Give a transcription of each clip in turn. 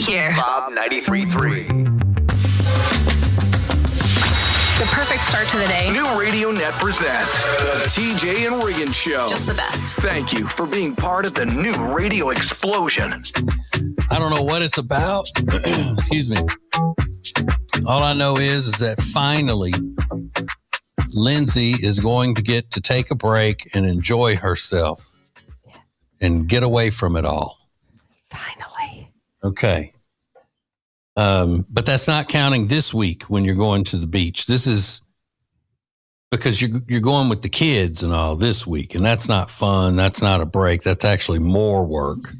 here. Bob 93.3. The perfect start to the day. New Radio Net presents the TJ and Regan Show. Just the best. Thank you for being part of the new radio explosion. I don't know what it's about. Excuse me. All I know is that finally Lindsay is going to get to take a break and enjoy herself and get away from it all. Finally. Okay. But that's not counting this week when you're going to the beach. This is because you're going with the kids and all this week, and that's not fun. That's not a break. That's actually more work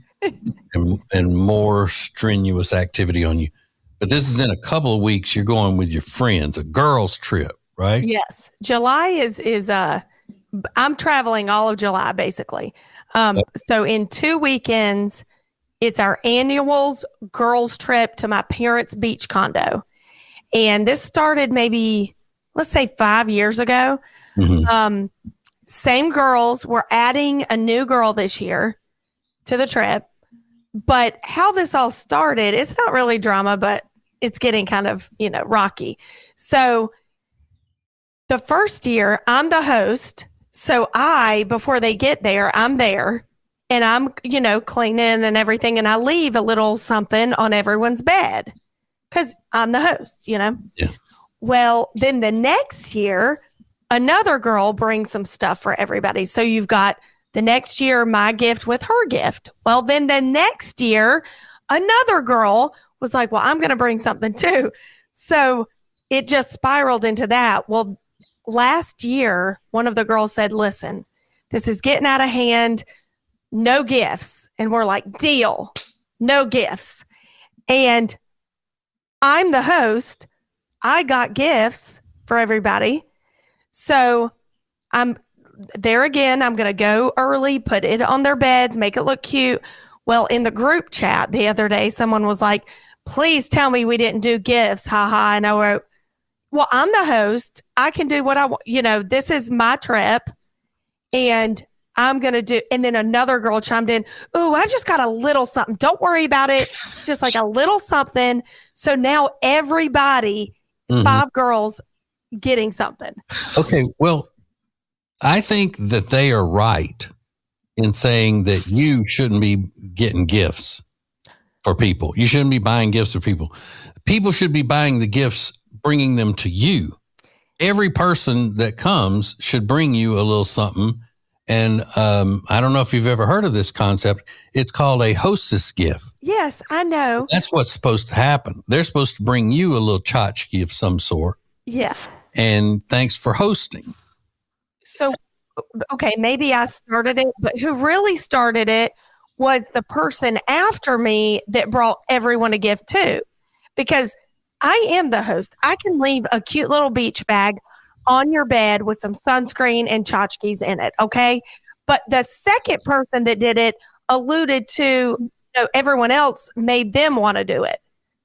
and more strenuous activity on you. But this is in a couple of weeks. You're going with your friends, a girls' trip, right? Yes. July is I'm traveling all of July, basically. So in 2 weekends, it's our annual girls trip to my parents' beach condo. And this started maybe, let's say 5 years ago. Mm-hmm. Same girls. We're adding a new girl this year to the trip. But how this all started, it's not really drama, but it's getting kind of, rocky. So the first year, I'm the host. So before they get there, I'm there. And I'm, cleaning and everything. And I leave a little something on everyone's bed because I'm the host, Yeah. Well, then the next year, another girl brings some stuff for everybody. So you've got the next year, my gift with her gift. Well, then the next year, another girl was like, well, I'm going to bring something too. So it just spiraled into that. Well, last year, one of the girls said, listen, this is getting out of hand. No gifts. And we're like, deal, no gifts. And I'm the host. I got gifts for everybody. So I'm there again. I'm going to go early, put it on their beds, make it look cute. Well, in the group chat the other day, someone was like, please tell me we didn't do gifts. Ha ha. And I wrote, well, I'm the host. I can do what I want. This is my trip. And I'm going to do, and then another girl chimed in, ooh, I just got a little something. Don't worry about it. Just like a little something. So now everybody, 5 girls getting something. Okay. Well, I think that they are right in saying that you shouldn't be getting gifts for people. You shouldn't be buying gifts for people. People should be buying the gifts, bringing them to you. Every person that comes should bring you a little something. And I don't know if you've ever heard of this concept. It's called a hostess gift. Yes, I know. That's what's supposed to happen. They're supposed to bring you a little tchotchke of some sort. Yeah. And thanks for hosting. So, okay, maybe I started it, but who really started it was the person after me that brought everyone a gift too. Because I am the host. I can leave a cute little beach bag on your bed with some sunscreen and tchotchkes in it, okay? But the second person that did it alluded to, everyone else made them want to do it.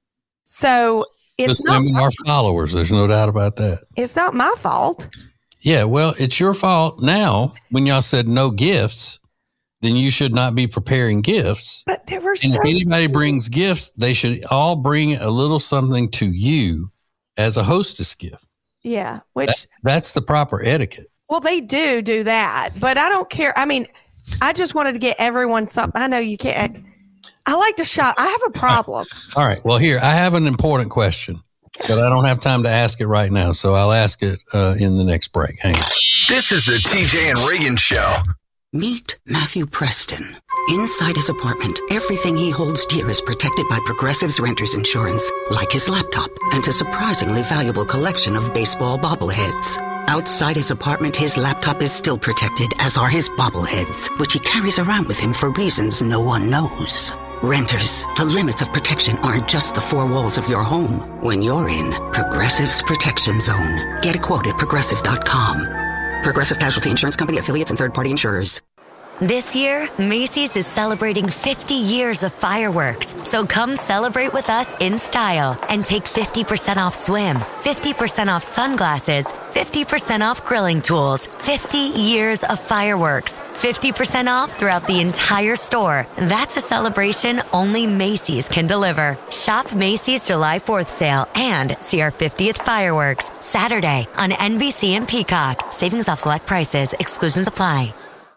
So it's not our followers. There's no doubt about that. It's not my fault. Yeah, well, it's your fault now. When y'all said no gifts, then you should not be preparing gifts. But there were and if anybody brings gifts, they should all bring a little something to you as a hostess gift. Yeah, that's the proper etiquette. Well, they do that, but I don't care. I mean, I just wanted to get everyone something. I know you can't. I like to shop. I have a problem. All right. Well, here, I have an important question, but I don't have time to ask it right now, so I'll ask it in the next break. Hang on. This is the TJ and Regan Show. Meet Matthew Preston. Inside his apartment, everything he holds dear is protected by Progressive's Renters Insurance, like his laptop and a surprisingly valuable collection of baseball bobbleheads. Outside his apartment, his laptop is still protected, as are his bobbleheads, which he carries around with him for reasons no one knows. Renters, the limits of protection aren't just the 4 walls of your home. When you're in Progressive's Protection Zone, get a quote at Progressive.com. Progressive Casualty Insurance Company, affiliates, and third-party insurers. This year, Macy's is celebrating 50 years of fireworks. So come celebrate with us in style and take 50% off swim, 50% off sunglasses, 50% off grilling tools, 50 years of fireworks, 50% off throughout the entire store. That's a celebration only Macy's can deliver. Shop Macy's July 4th sale and see our 50th fireworks Saturday on NBC and Peacock. Savings off select prices. Exclusions apply.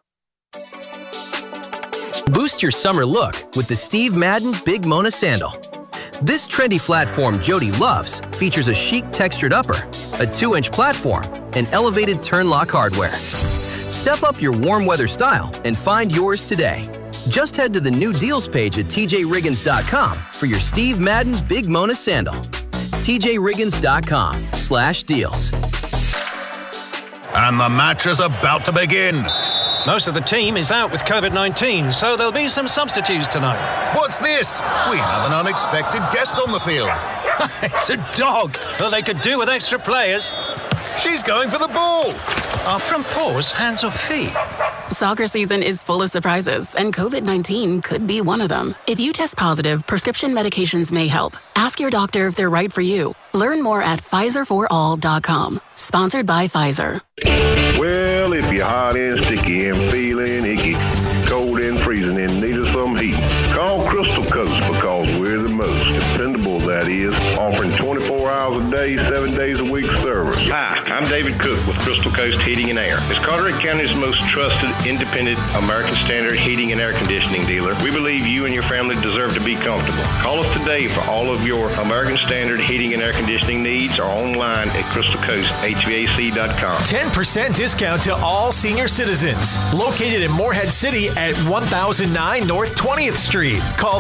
Boost your summer look with the Steve Madden Big Mona Sandal. This trendy platform Jody loves features a chic textured upper, a 2-inch platform, and elevated turn lock hardware. Step up your warm weather style and find yours today. Just head to the new deals page at tjriggins.com for your Steve Madden Big Mona Sandal. tjriggins.com/deals. And the match is about to begin. Most of the team is out with COVID-19, so there'll be some substitutes tonight. What's this? We have an unexpected guest on the field. It's a dog. Well, they could do with extra players. She's going for the ball. Are front paws hands or feet? Soccer season is full of surprises, and COVID-19 could be one of them. If you test positive, prescription medications may help. Ask your doctor if they're right for you. Learn more at PfizerForAll.com. Sponsored by Pfizer. Well, if you're hot and sticky and feeling icky, cold and freezing and need some heat, call Crystal Coast because we're the most dependable, that is, offering 24 hours a day, 7 days a week service. Hi, I'm David Cook with Crystal Coast Heating and Air. As Carteret County's most trusted, independent, American Standard heating and air conditioning dealer, we believe you and your family deserve to be comfortable. Call us today for all of your American Standard heating and air conditioning needs or online at crystalcoasthvac.com. 10% discount to all senior citizens. Located in Morehead City at 1009 North 20th Street. Call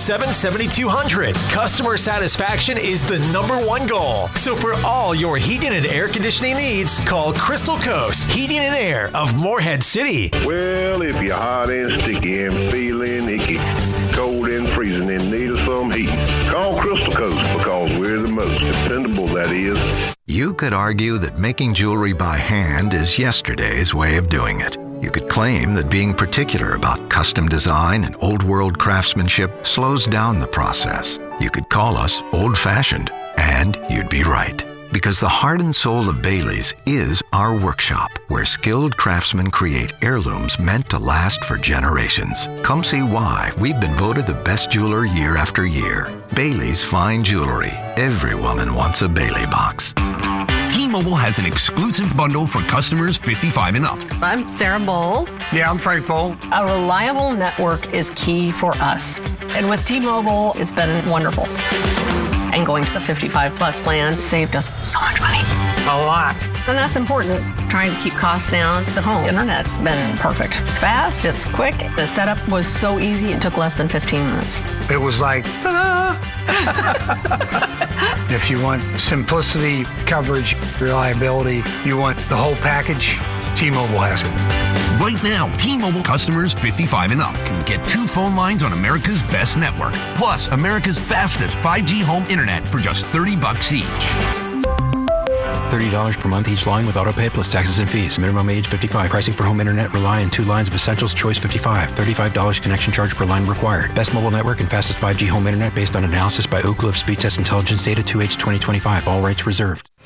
247-7200. Customer satisfaction is the #1 goal. So for all your heating and air conditioning needs, call Crystal Coast Heating and Air of Morehead City. Well, if you're hot and sticky and feeling icky, cold and freezing and need some heat, call Crystal Coast because we're the most dependable, that is. You could argue that making jewelry by hand is yesterday's way of doing it. You could claim that being particular about custom design and old-world craftsmanship slows down the process. You could call us old-fashioned, and you'd be right. Because the heart and soul of Bailey's is our workshop, where skilled craftsmen create heirlooms meant to last for generations. Come see why we've been voted the best jeweler year after year. Bailey's Fine Jewelry. Every woman wants a Bailey box. T-Mobile has an exclusive bundle for customers 55 and up. I'm Sarah Bowl. Yeah, I'm Frank Bowl. A reliable network is key for us. And with T-Mobile, it's been wonderful. And going to the 55 plus plan saved us so much money. A lot. And that's important. Trying to keep costs down. The home internet's been perfect. It's fast, it's quick. The setup was so easy, it took less than 15 minutes. It was like, ta-da! If you want simplicity, coverage, reliability, you want the whole package, T-Mobile has it. Right now, T-Mobile customers 55 and up can get 2 phone lines on America's best network, plus America's fastest 5G home internet for just $30 each. $30 per month each line with autopay plus taxes and fees. Minimum age 55. Pricing for home internet rely on 2 lines of Essentials Choice 55. $35 connection charge per line required. Best mobile network and fastest 5G home internet based on analysis by Ookla of Speed Test Intelligence Data 2H 2025. All rights reserved.